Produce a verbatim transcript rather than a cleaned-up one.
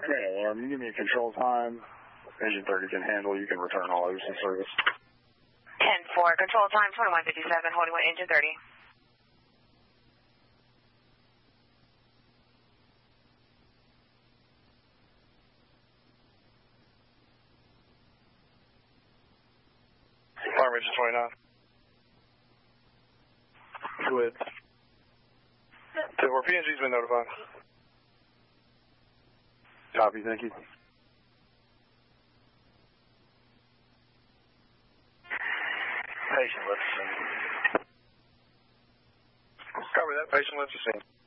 Okay, alarm. You give me a control time. Engine thirty can handle. You can return all hours in service. ten four, control time twenty-one fifty-seven, holding with engine thirty. Alarm engine twenty-nine. Good. ten four, P N G's been notified. Copy, thank you. Patient left the scene. Cover that, patient left the scene.